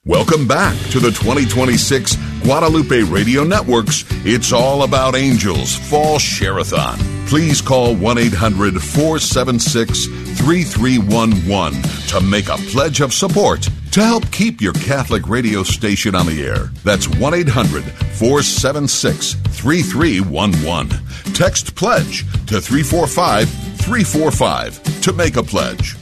Welcome back to the 2026 Guadalupe Radio Network's It's All About Angels Fall Share-a-thon. Please call 1-800-476-3311 to make a pledge of support to help keep your Catholic radio station on the air. That's 1-800-476-3311. Text PLEDGE to 345-345 to make a pledge.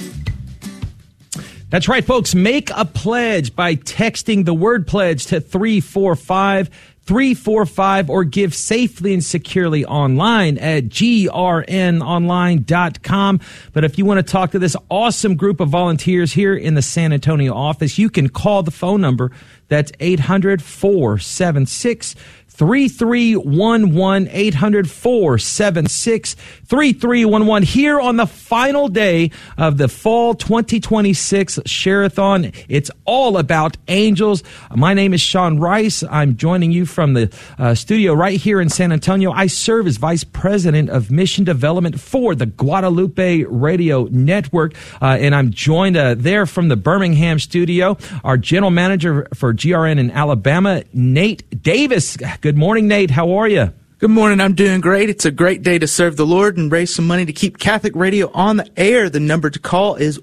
That's right, folks. Make a pledge by texting the word pledge to 345-345 or give safely and securely online at grnonline.com. But if you want to talk to this awesome group of volunteers here in the San Antonio office, you can call the phone number. That's 800-476-3311, 800-476-3311. Here on the final day of the Fall 2026 Share-a-thon, it's all about angels. My name is Sean Rice. I'm joining you from the studio right here in San Antonio. I serve as Vice President of Mission Development for the Guadalupe Radio Network, and I'm joined there from the Birmingham studio, our General Manager for GRN in Alabama, Nate Davis. Good morning, Nate. How are you? Good morning. I'm doing great. It's a great day to serve the Lord and raise some money to keep Catholic radio on the air. The number to call is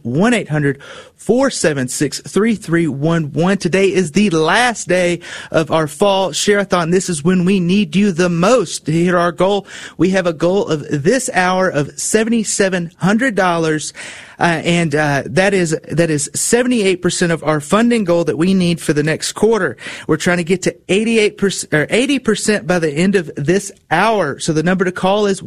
1-800-476-3311. Today is the last day of our Fall Share-a-thon. This is when we need you the most to hit our goal. We have a goal of this hour of $7,700. And that is 78% of our funding goal that we need for the next quarter. We're trying to get to 88% or 80% by the end of this hour. So the number to call is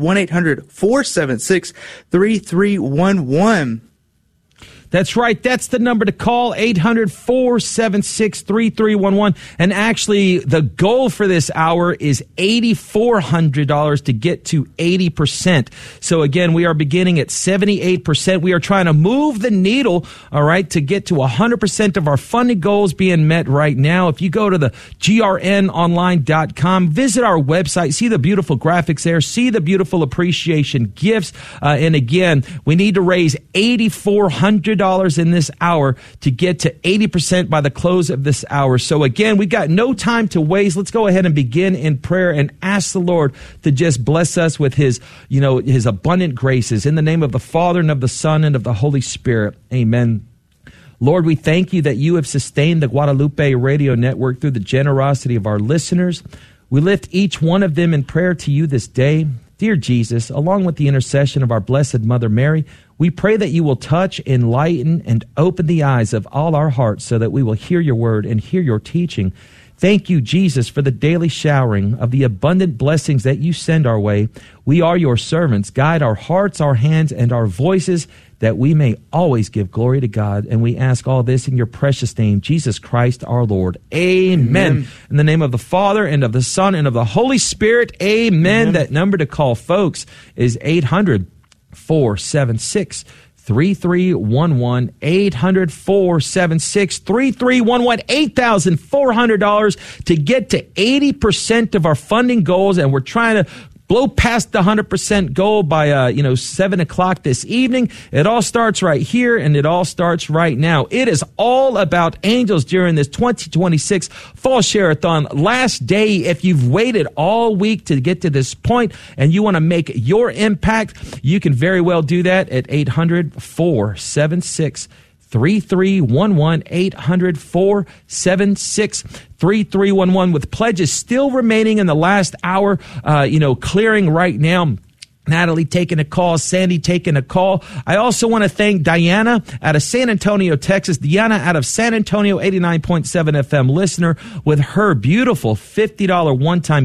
1-800-476-3311. That's right. That's the number to call, 800-476-3311. And actually, the goal for this hour is $8,400 to get to 80%. So again, we are beginning at 78%. We are trying to move the needle, all right, to get to 100% of our funding goals being met right now. If you go to the grnonline.com, visit our website, see the beautiful graphics there, see the beautiful appreciation gifts. And again, we need to raise $8,400 in this hour to get to 80% by the close of this hour. So again, we got no time to waste. Let's go ahead and begin in prayer and ask the Lord to just bless us with his abundant graces. In the name of the Father and of the Son and of the Holy Spirit. Amen. Lord, we thank you that you have sustained the Guadalupe Radio Network through the generosity of our listeners. We lift each one of them in prayer to you this day. Dear Jesus, along with the intercession of our Blessed Mother Mary, we pray that you will touch, enlighten, and open the eyes of all our hearts so that we will hear your word and hear your teaching. Thank you, Jesus, for the daily showering of the abundant blessings that you send our way. We are your servants. Guide our hearts, our hands, and our voices that we may always give glory to God. And we ask all this in your precious name, Jesus Christ our Lord. Amen. Amen. In the name of the Father, and of the Son, and of the Holy Spirit. Amen. That number to call, folks, is 800-476-3311, 800-476-3311, $8,400 to get to 80% of our funding goals, and we're trying to blow past the 100% goal by 7 o'clock this evening. It all starts right here, and it all starts right now. It is all about angels during this 2026 Fall Share-a-thon. Last day, if you've waited all week to get to this point and you want to make your impact, you can very well do that at 800-476-3311, 800-476-3311, with pledges still remaining in the last hour, clearing right now. Natalie taking a call, Sandy taking a call. I also want to thank Diana out of San Antonio, Texas. Diana out of San Antonio, 89.7 FM listener, with her beautiful $50 one-time